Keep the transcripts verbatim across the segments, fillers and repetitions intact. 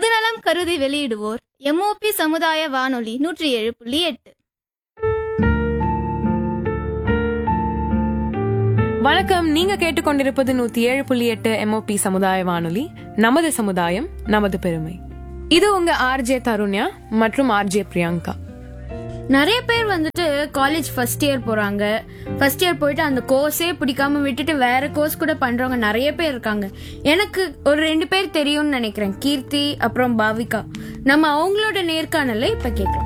பொதுநலம் கருதி வெளியிடுவோர் எம்ஓபி சமுதாய வானொலி நூற்றி ஏழு புள்ளி எட்டு. வணக்கம். நீங்க கேட்டுக்கொண்டிருப்பது நூத்தி ஏழு புள்ளி எட்டு எம்ஓபி சமுதாய வானொலி. நமது சமுதாயம் நமது பெருமை. இது உங்க ஆர்ஜே தருண்யா மற்றும் ஆர்ஜே பிரியங்கா. நிறைய பேர் வந்துட்டு காலேஜ் ஃபர்ஸ்ட் இயர் போறாங்க. ஃபர்ஸ்ட் இயர் போயிட்டு அந்த கோர்ஸே பிடிக்காம விட்டுட்டு வேற கோர்ஸ் கூட பண்றவங்க நிறைய பேர் இருக்காங்க. எனக்கு ஒரு ரெண்டு பேர் தெரியும்னு நினைக்கிறேன், கீர்த்தி அப்புறம் பாவிகா. நம்ம அவங்களோட நேர்காணல இப்ப கேட்கலாம்.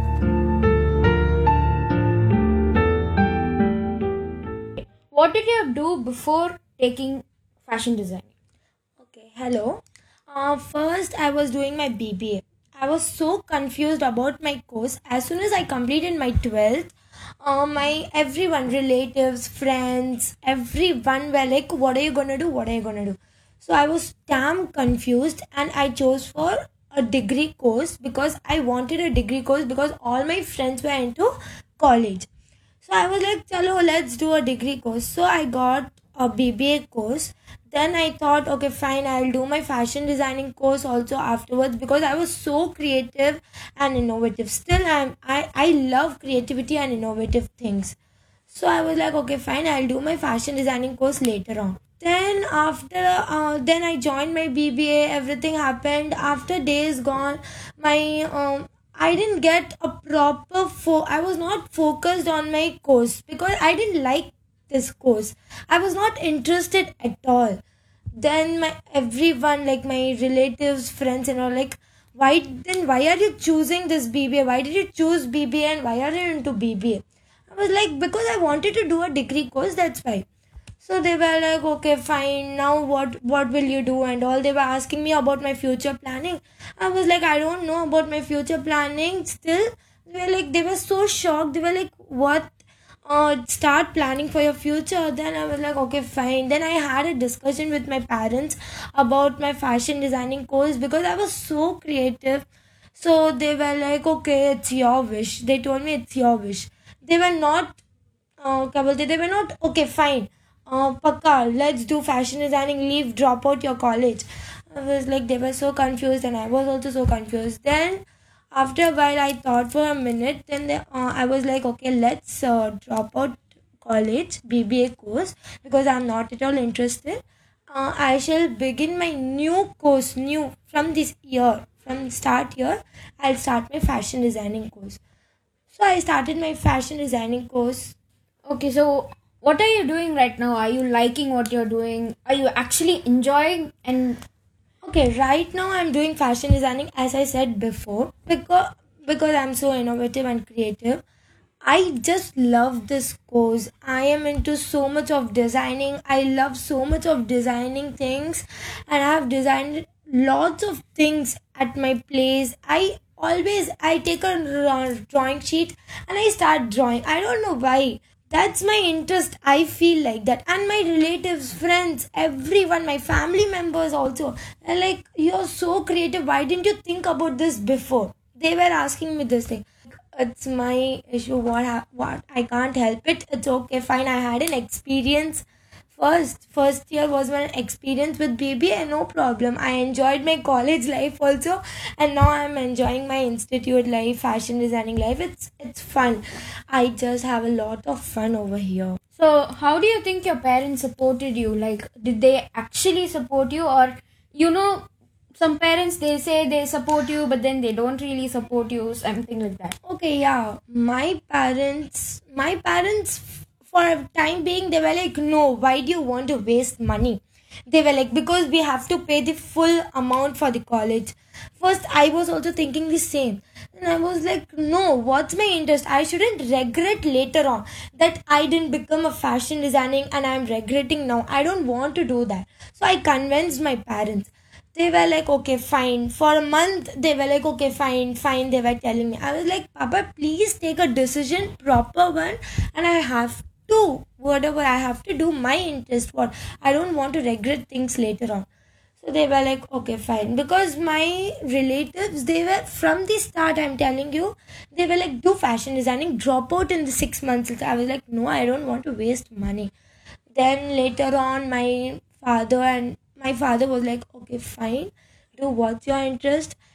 What did you do before taking fashion design? Okay, hello. Uh, first, I was doing my B B A. I was so confused about my course. As soon as I completed my twelfth, uh, my everyone, relatives, friends, everyone were like, what are you gonna do? What are you gonna do? So I was damn confused and I chose for a degree course because I wanted a degree course because all my friends were into college. So I was like, chalo, let's do a degree course. So I got a B B A course. Then I thought, okay, fine, I'll do my fashion designing course also afterwards because I was so creative and innovative. Still, I'm, I, I love creativity and innovative things. So I was like, okay, fine, I'll do my fashion designing course later on. Then after, uh, then I joined my B B A, everything happened. After days gone, my, um, I didn't get a proper, fo- I was not focused on my course because I didn't like this course. I was not interested at all. Then my everyone, like my relatives, friends and all, like, why then why are you choosing this B B A? Why did you choose B B A and why are you into B B A? I was like, because I wanted to do a degree course, that's why. So they were like, okay, fine, now what what will you do and all. They were asking me about my future planning. I was like, I don't know about my future planning still. They were like, they were so shocked. They were like, what? Uh, start planning for your future. Then I was like, okay, fine. Then I had a discussion with my parents about my fashion designing course because I was so creative. So they were like, okay, it's your wish. They told me it's your wish. They were not, uh, kya bolte, they were not, okay, fine. Uh, Pakka, let's do fashion designing, leave, drop out your college. I was like, they were so confused and I was also so confused. Then after a while, I thought for a minute. Then they, uh, I was like, okay, let's uh, drop out college B B A course because I'm not at all interested. Uh, I shall begin my new course, new from this year. From start year, I'll start my fashion designing course. So I started my fashion designing course. Okay, so what are you doing right now? Are you liking what you're doing? Are you actually enjoying? And okay, right now I'm doing fashion designing as I said before because because I'm so innovative and creative. I just love this course. I am into so much of designing. I love so much of designing things and I have designed lots of things at my place. I always I take a drawing sheet and I start drawing. I don't know why. That's my interest. I feel like that. And my relatives, friends, everyone, my family members also, they're like, you're so creative. Why didn't you think about this before? They were asking me this thing. It's my issue. What, ha- what? I can't help it. It's okay. Fine. I had an experience. First, first year was my experience with B B A. No problem. I enjoyed my college life also, and now I'm enjoying my institute life, fashion designing life. It's it's fun. I just have a lot of fun over here. so how do you think your parents supported you? Like, did they actually support you? Or, you know, some parents, they say they support you, but then they don't really support you, something like that. Okay, yeah. My parents, my parents, for a time being, they were like, no, why do you want to waste money? They were like, because we have to pay the full amount for the college. First, I was also thinking the same. And I was like, no, what's my interest? I shouldn't regret later on that I didn't become a fashion designing and I'm regretting now. I don't want to do that. So I convinced my parents. They were like, okay, fine. For a month, they were like, okay, fine, fine. They were telling me. I was like, Papa, please take a decision, proper one. And I have to, whatever I have to do, my interest, what. I don't want to regret things later on. So they were like, okay, fine. Because my relatives, they were, from the start, I'm telling you, they were like, do fashion designing, drop out in the six months. I was like, no, I don't want to waste money. Then later on, my father and my father was like, okay, fine, do what's your interest.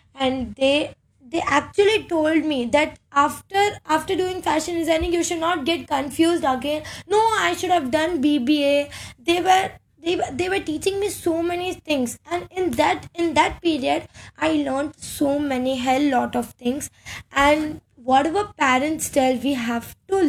and they they actually told me that after after doing fashion designing you should not get confused again. No, I should have done B B A. They were they were, they were teaching me so many things, and in that in that period I learned so many hell lot of things. And whatever parents tell, we have to